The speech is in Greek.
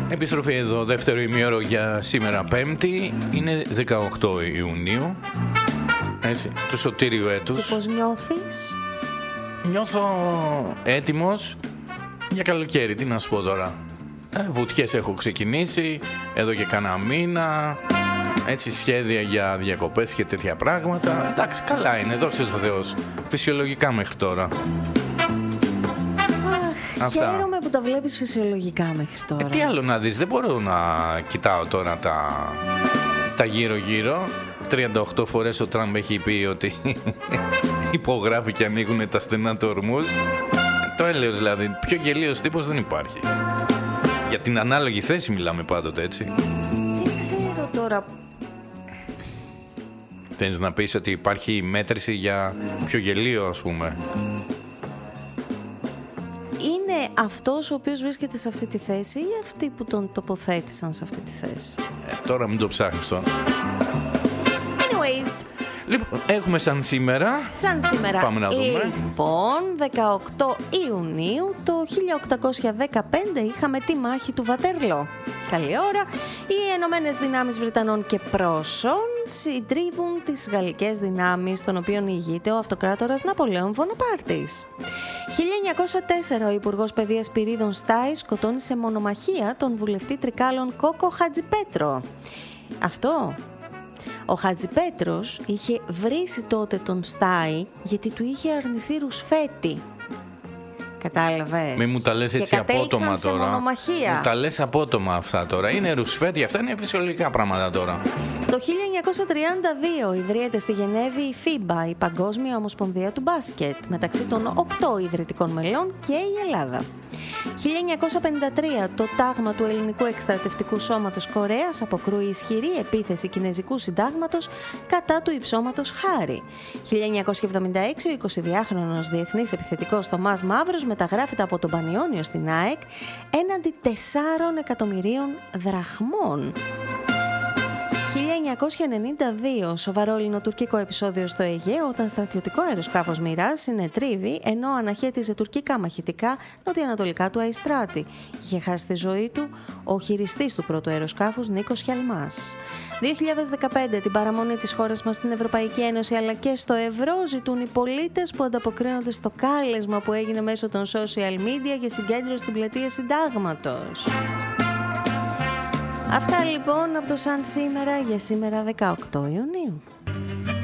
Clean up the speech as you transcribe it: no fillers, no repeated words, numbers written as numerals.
Επιστροφή εδώ, δεύτερο ημίωρο για σήμερα Πέμπτη. Είναι 18 Ιουνίου. Έτσι, του σωτήριου έτους. Και πώς νιώθεις? Νιώθω έτοιμος για καλοκαίρι, τι να σου πω τώρα. Βουτιές έχω ξεκινήσει, εδώ και κάνα μήνα. Έτσι, σχέδια για διακοπές και τέτοια πράγματα. Εντάξει, καλά είναι, δόξα τω Θεώς. Φυσιολογικά μέχρι τώρα. Χαίρομαι που τα βλέπεις φυσιολογικά μέχρι τώρα. Τι άλλο να δεις, δεν μπορώ να κοιτάω τώρα τα γύρω-γύρω. 38 φορές ο Τραμπ έχει πει ότι υπογράφει και ανοίγουν τα στενά του ορμούς. Το έλεος δηλαδή, πιο γελίος τύπος δεν υπάρχει. Για την ανάλογη θέση μιλάμε πάντοτε, έτσι. Δεν ξέρω τώρα. Θέλεις να πεις ότι υπάρχει μέτρηση για πιο γελίο, ας πούμε? Είναι αυτός ο οποίος βρίσκεται σε αυτή τη θέση ή αυτοί που τον τοποθέτησαν σε αυτή τη θέση? Τώρα μην το ψάχνεις τώρα. Anyways. Λοιπόν, έχουμε σαν σήμερα. Πάμε να δούμε. Λοιπόν, 18 Ιουνίου το 1815 είχαμε τη μάχη του Βατερλό. Καλή ώρα. Οι Ενωμένες Δυνάμεις Βρετανών και Πρώσων συντρίβουν τις γαλλικές δυνάμεις, των οποίων ηγείται ο αυτοκράτορας Ναπολέων Βοναπάρτης. 1904 ο Υπουργός Παιδείας Πυρίδων Στάι σκοτώνει σε μονομαχία τον βουλευτή Τρικάλων Κόκο Χατζιπέτρο. Αυτό. Ο Χατζιπέτρος είχε βρήσει τότε τον Στάι γιατί του είχε αρνηθεί ρουσφέτη. Κατάλαβες? Μην μου τα λες έτσι απότομα τώρα. Μονομαχία. Μου τα λες απότομα αυτά τώρα. Είναι ρουσφέτη, αυτά είναι φυσιολογικά πράγματα τώρα. Το 1932 ιδρύεται στη Γενέβη η FIBA, η Παγκόσμια Ομοσπονδία του Μπάσκετ, μεταξύ των 8 ιδρυτικών μελών και η Ελλάδα. 1953 το τάγμα του Ελληνικού Εκστρατευτικού Σώματος Κορέας αποκρούει ισχυρή επίθεση Κινεζικού Συντάγματος κατά του υψώματος Χάρη. 1976 ο 22χρονος διεθνής επιθετικός Θωμάς Μαύρος μεταγράφεται από τον Πανιόνιο στην ΑΕΚ έναντι 4 εκατομμυρίων δραχμών. 1992 σοβαρό ελληνοτουρκικό επεισόδιο στο Αιγαίο όταν στρατιωτικό αεροσκάφος Μοιράζ συνετρίβει ενώ αναχέτιζε τουρκικά μαχητικά νοτιοανατολικά του Αϊστράτη. Είχε χάσει τη ζωή του ο χειριστής του πρώτου αεροσκάφους Νίκος Χιαλμάς. 2015 την παραμονή της χώρας μας στην Ευρωπαϊκή Ένωση αλλά και στο ευρώ ζητούν οι πολίτες που ανταποκρίνονται στο κάλεσμα που έγινε μέσω των social media για συγκέντρωση στην πλατεία Συντάγματος. Αυτά λοιπόν από το Σαν σήμερα για σήμερα 18 Ιουνίου.